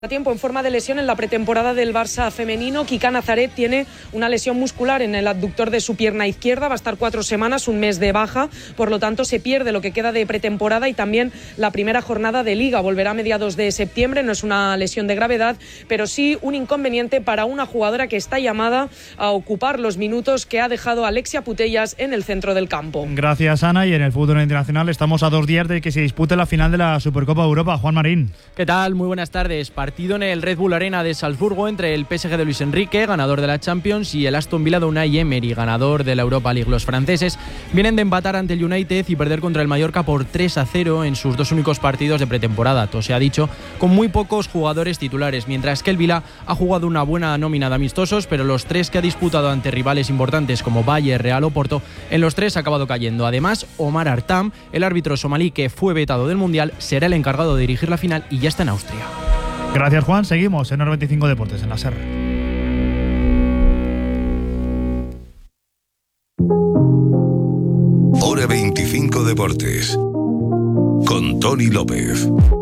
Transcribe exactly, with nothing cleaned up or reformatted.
A tiempo en forma de lesión en la pretemporada del Barça femenino. Kika Nazaret tiene una lesión muscular en el abductor de su pierna izquierda, va a estar cuatro semanas, un mes de baja, por lo tanto se pierde lo que queda de pretemporada y también la primera jornada de Liga. Volverá a mediados de septiembre, no es una lesión de gravedad, pero sí un inconveniente para una jugadora que está llamada a ocupar los minutos que ha dejado Alexia Putellas en el centro del campo. Gracias, Ana, y en el fútbol internacional estamos a dos días de que se dispute la final de la Supercopa de Europa. Juan Marín. ¿Qué tal? Muy buenas tardes. Partido en el Red Bull Arena de Salzburgo entre el P S G de Luis Enrique, ganador de la Champions, y el Aston Villa de Unai Emery, ganador de la Europa League. Los franceses vienen de empatar ante el United y perder contra el Mallorca por tres a cero en sus dos únicos partidos de pretemporada. Todo se ha dicho con muy pocos jugadores titulares, mientras que el Villa ha jugado una buena nómina de amistosos, pero los tres que ha disputado ante rivales importantes como Bayern, Real o Porto, en los tres ha acabado cayendo. Además, Omar Artam, el árbitro somalí que fue vetado del Mundial, será el encargado de dirigir la final y ya está en Austria. Gracias, Juan. Seguimos en noventa y cinco Deportes en la SER. Hora veinticinco Deportes con Tony López.